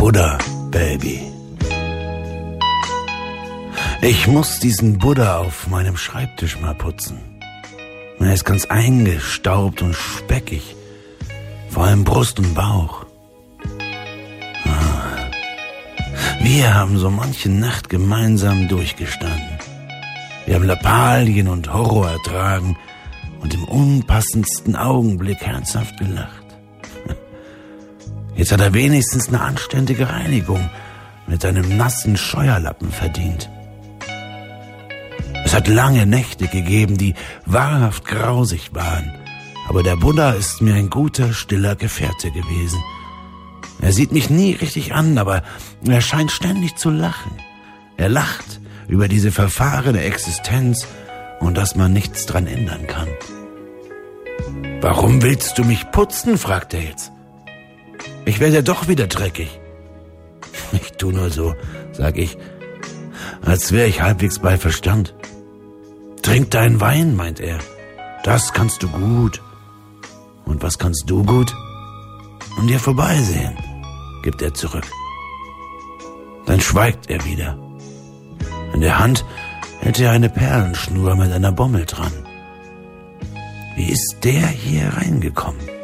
Buddha, Baby. Ich muss diesen Buddha auf meinem Schreibtisch mal putzen. Er ist ganz eingestaubt und speckig, vor allem Brust und Bauch. Wir haben so manche Nacht gemeinsam durchgestanden. Wir haben Lappalien und Horror ertragen und im unpassendsten Augenblick herzhaft gelacht. Jetzt hat er wenigstens eine anständige Reinigung mit einem nassen Scheuerlappen verdient. Es hat lange Nächte gegeben, die wahrhaft grausig waren, aber der Buddha ist mir ein guter, stiller Gefährte gewesen. Er sieht mich nie richtig an, aber er scheint ständig zu lachen. Er lacht über diese verfahrene Existenz und dass man nichts dran ändern kann. »Warum willst du mich putzen?« fragt er jetzt. »Ich werde ja doch wieder dreckig.« »Ich tu nur so«, sag ich, als wäre ich halbwegs bei Verstand. »Trink deinen Wein«, meint er. »Das kannst du gut.« »Und was kannst du gut?« »An dir vorbeisehen«, gibt er zurück. Dann schweigt er wieder. In der Hand hält er eine Perlenschnur mit einer Bommel dran. Wie ist der hier reingekommen?